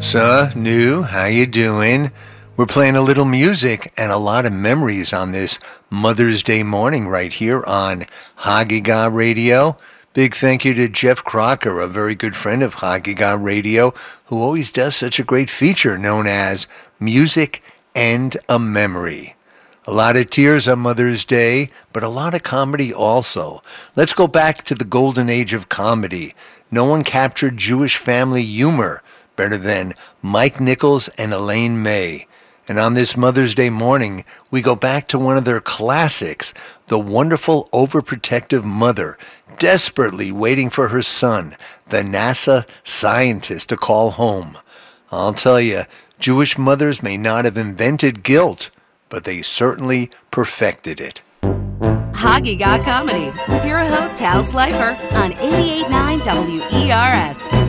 So, New, how you doing? We're playing a little music and a lot of memories on this Mother's Day morning right here on Hagiga Radio. Big thank you to Jeff Crocker, a very good friend of Hagiga Radio, who always does such a great feature known as Music and a Memory. A lot of tears on Mother's Day, but a lot of comedy also. Let's go back to the golden age of comedy. No one captured Jewish family humor better than Mike Nichols and Elaine May. And on this Mother's Day morning, we go back to one of their classics, the wonderful overprotective mother, desperately waiting for her son, the NASA scientist, to call home. I'll tell you, Jewish mothers may not have invented guilt, but they certainly perfected it. Hagiga Comedy with your host, Hal Slifer, on 88.9 WERS.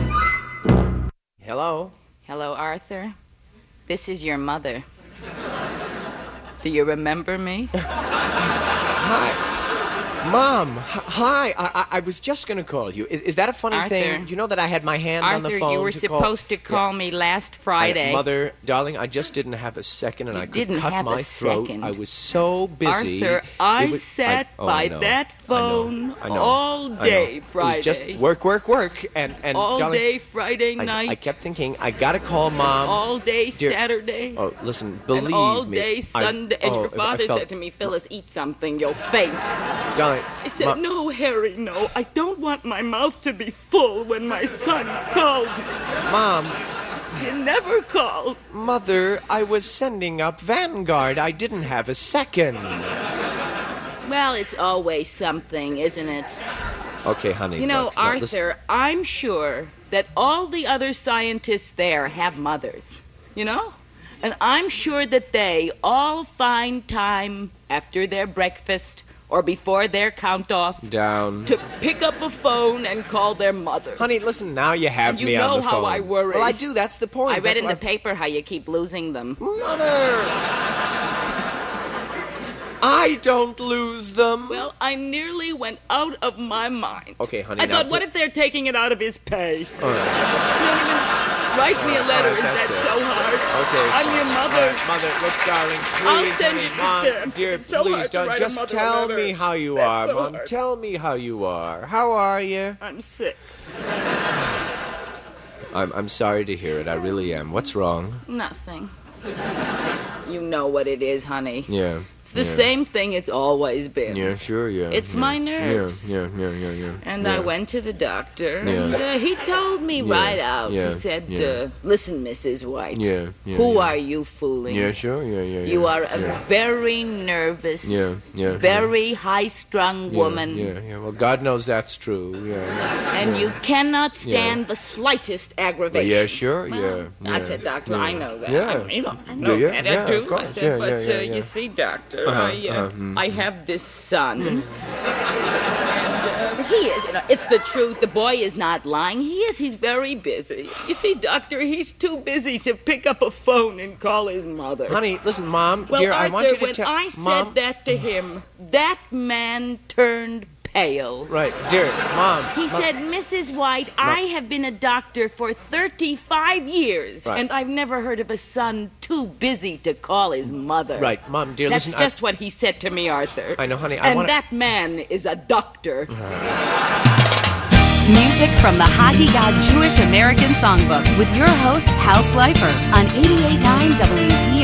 Hello? Hello, Arthur. This is your mother. Do you remember me? Hi. Mom, hi. I was just going to call you. Is that a funny Arthur, thing? You know that I had my hand on the phone Arthur, you were supposed to call me last Friday. Mother, darling, I just didn't have a second, and I could didn't cut have my a throat. second. I was so busy. Arthur, I sat by that phone all day Friday. It was just work, and all darling, day Friday night. I kept thinking, I got to call Mom. All day Saturday. Oh, listen, believe and all me. day Sunday. And your father said to me, Phyllis, eat something, you'll faint. Darling, I said, no, Harry, no. I don't want my mouth to be full when my son called me. Mom. You never called. Mother, I was sending up Vanguard. I didn't have a second. Well, it's always something, isn't it? Okay, honey. You know, look, Arthur, I'm sure that all the other scientists there have mothers, you know? And I'm sure that they all find time after their breakfast or before their count-off down to pick up a phone and call their mother. Honey, listen, now you have and me on the phone. You know how I worry. Well, I do, that's the point. I read in the paper how you keep losing them. Mother! I don't lose them. Well, I nearly went out of my mind. Okay, honey, I thought, what if they're taking it out of his pay? All right. You don't even write me a letter. Is that so hard? Okay. I'm your mother. Mother, look, darling, please, I'll send honey, you the Mom, stamp. dear, It's so please hard to don't. write a Just mother a tell letter. me how you That's are, so Mom. hard. Tell me how you are. How are you? I'm sick. I'm sorry to hear it. I really am. What's wrong? Nothing. You know what it is, honey. Yeah. It's the same thing it's always been. Yeah, sure, yeah. It's my nerves. Yeah. And I went to the doctor, and he told me right out. He said, listen, Mrs. White, who are you fooling? Yeah, sure, yeah. You are a very nervous, very high-strung woman. Yeah. Well, God knows that's true, And you cannot stand the slightest aggravation. Well, yeah, sure, Well, I said, Doctor, I know that. Yeah. I know that. I do. Of course. I said, but you see, Doctor, I have this son. And he is, it's the truth. The boy is not lying. He is. He's very busy. You see, Doctor, he's too busy to pick up a phone and call his mother. Honey, listen, Mom, well, dear, Arthur, I want you to when I said Mom, that to him, that man turned pale. Right, dear, Mom. He said, Mrs. White, I have been a doctor for 35 years, and I've never heard of a son too busy to call his mother. Right, Mom, dear, That's listen. That's just what he said to me, Arthur. I know, honey. That man is a doctor. Music from the Hagiga Jewish American Songbook with your host, Hal Slifer, on 88.9 WERS.